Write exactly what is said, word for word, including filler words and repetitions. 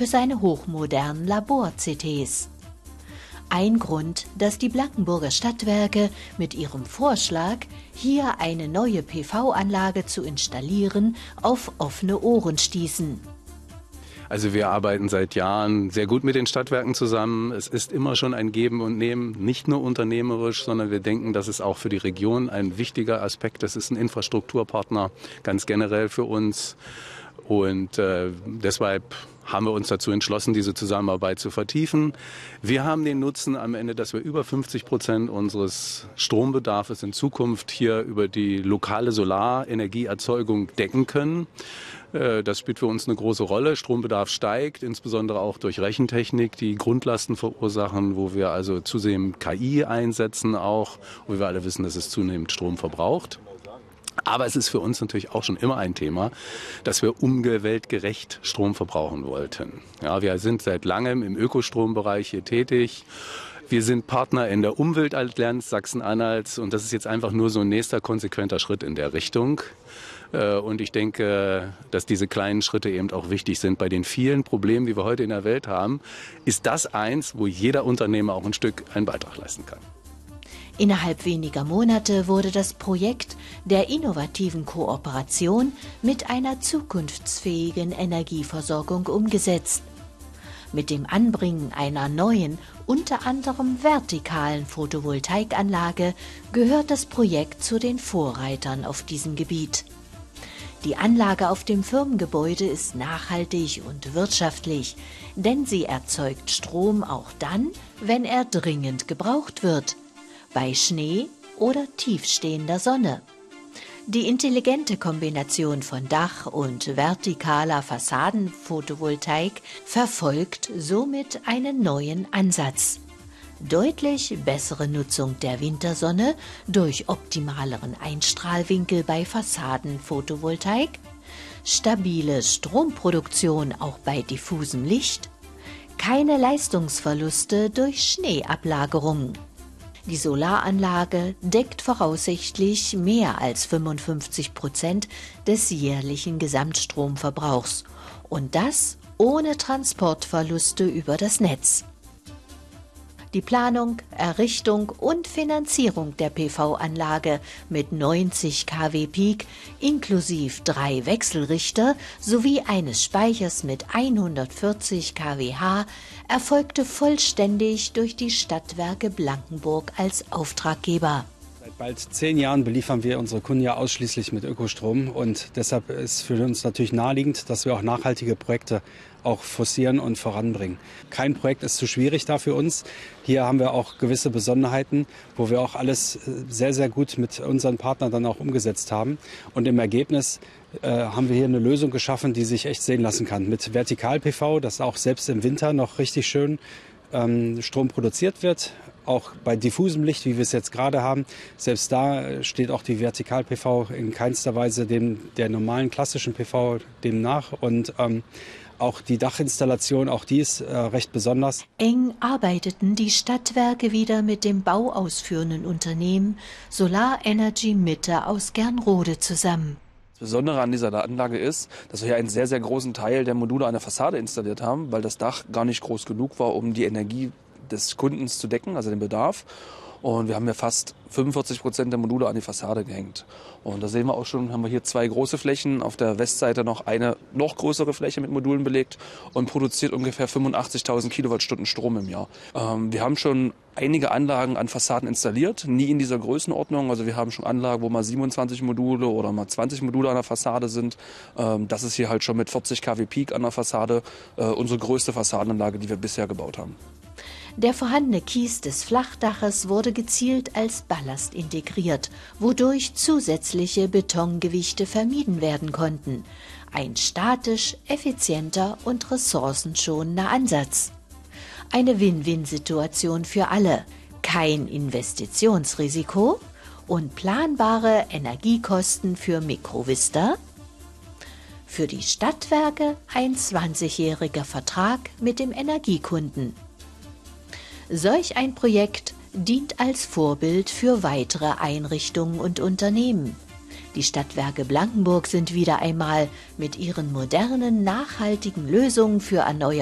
für seine hochmodernen Labor-C Ts. Ein Grund, dass die Blankenburger Stadtwerke mit ihrem Vorschlag, hier eine neue P V-Anlage zu installieren, auf offene Ohren stießen. Also wir arbeiten seit Jahren sehr gut mit den Stadtwerken zusammen. Es ist immer schon ein Geben und Nehmen, nicht nur unternehmerisch, sondern wir denken, das ist auch für die Region ein wichtiger Aspekt. Das ist ein Infrastrukturpartner ganz generell für uns. Und äh, deshalb haben wir uns dazu entschlossen, diese Zusammenarbeit zu vertiefen. Wir haben den Nutzen am Ende, dass wir über fünfzig Prozent unseres Strombedarfs in Zukunft hier über die lokale Solarenergieerzeugung decken können. Das spielt für uns eine große Rolle. Strombedarf steigt, insbesondere auch durch Rechentechnik, die Grundlasten verursachen, wo wir also zunehmend K I einsetzen auch, wo wir alle wissen, dass es zunehmend Strom verbraucht. Aber es ist für uns natürlich auch schon immer ein Thema, dass wir umweltgerecht Strom verbrauchen wollten. Ja, wir sind seit langem im Ökostrombereich hier tätig. Wir sind Partner in der Umweltallianz Sachsen-Anhalts und das ist jetzt einfach nur so ein nächster konsequenter Schritt in der Richtung. Und ich denke, dass diese kleinen Schritte eben auch wichtig sind. Bei den vielen Problemen, die wir heute in der Welt haben, ist das eins, wo jeder Unternehmer auch ein Stück einen Beitrag leisten kann. Innerhalb weniger Monate wurde das Projekt der innovativen Kooperation mit einer zukunftsfähigen Energieversorgung umgesetzt. Mit dem Anbringen einer neuen, unter anderem vertikalen Photovoltaikanlage gehört das Projekt zu den Vorreitern auf diesem Gebiet. Die Anlage auf dem Firmengebäude ist nachhaltig und wirtschaftlich, denn sie erzeugt Strom auch dann, wenn er dringend gebraucht wird, bei Schnee oder tiefstehender Sonne. Die intelligente Kombination von Dach- und vertikaler Fassadenphotovoltaik verfolgt somit einen neuen Ansatz. Deutlich bessere Nutzung der Wintersonne durch optimaleren Einstrahlwinkel bei Fassadenphotovoltaik, stabile Stromproduktion auch bei diffusem Licht, keine Leistungsverluste durch Schneeablagerung. Die Solaranlage deckt voraussichtlich mehr als fünfundfünfzig Prozent des jährlichen Gesamtstromverbrauchs und das ohne Transportverluste über das Netz. Die Planung, Errichtung und Finanzierung der P V-Anlage mit neunzig Kilowatt Peak inklusive drei Wechselrichter sowie eines Speichers mit hundertvierzig Kilowatt erfolgte vollständig durch die Stadtwerke Blankenburg als Auftraggeber. Seit bald zehn Jahren beliefern wir unsere Kunden ja ausschließlich mit Ökostrom und deshalb ist für uns natürlich naheliegend, dass wir auch nachhaltige Projekte auch forcieren und voranbringen. Kein Projekt ist zu schwierig da für uns. Hier haben wir auch gewisse Besonderheiten, wo wir auch alles sehr, sehr gut mit unseren Partnern dann auch umgesetzt haben. Und im Ergebnis äh, haben wir hier eine Lösung geschaffen, die sich echt sehen lassen kann. Mit Vertikal-P V, dass auch selbst im Winter noch richtig schön ähm, Strom produziert wird. Auch bei diffusem Licht, wie wir es jetzt gerade haben, selbst da steht auch die Vertikal-P V in keinster Weise dem der normalen klassischen P V dem nach. Und ähm, auch die Dachinstallation, auch die ist äh, recht besonders. Eng arbeiteten die Stadtwerke wieder mit dem bauausführenden Unternehmen Solar Energy Mitte aus Gernrode zusammen. Das Besondere an dieser Anlage ist, dass wir hier einen sehr, sehr großen Teil der Module an der Fassade installiert haben, weil das Dach gar nicht groß genug war, um die Energie des Kundens zu decken, also den Bedarf. Und wir haben ja fast fünfundvierzig Prozent der Module an die Fassade gehängt. Und da sehen wir auch schon, haben wir hier zwei große Flächen, auf der Westseite noch eine noch größere Fläche mit Modulen belegt und produziert ungefähr fünfundachtzigtausend Kilowattstunden Strom im Jahr. Ähm, wir haben schon einige Anlagen an Fassaden installiert, nie in dieser Größenordnung. Also wir haben schon Anlagen, wo mal siebenundzwanzig Module oder mal zwanzig Module an der Fassade sind. Ähm, das ist hier halt schon mit vierzig Kilowatt Peak an der Fassade äh, unsere größte Fassadenanlage, die wir bisher gebaut haben. Der vorhandene Kies des Flachdaches wurde gezielt als Ballast integriert, wodurch zusätzliche Betongewichte vermieden werden konnten. Ein statisch, effizienter und ressourcenschonender Ansatz. Eine Win-Win-Situation für alle, kein Investitionsrisiko und planbare Energiekosten für Microvista. Für die Stadtwerke ein zwanzigjähriger Vertrag mit dem Energiekunden. Solch ein Projekt dient als Vorbild für weitere Einrichtungen und Unternehmen. Die Stadtwerke Blankenburg sind wieder einmal mit ihren modernen, nachhaltigen Lösungen für erneuerbare